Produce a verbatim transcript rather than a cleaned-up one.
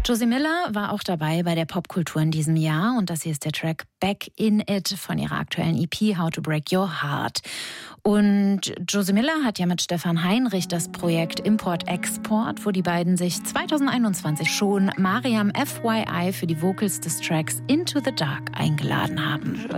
Josie Miller war auch dabei bei der Popkultur in diesem Jahr und das hier ist der Track Back in It von ihrer aktuellen E P How to Break Your Heart. Und Josie Miller hat ja mit Stefan Heinrich das Projekt Import-Export, wo die beiden sich zweitausendeinundzwanzig schon Mariam F Y I für die Vocals des Tracks Into the Dark eingeladen haben.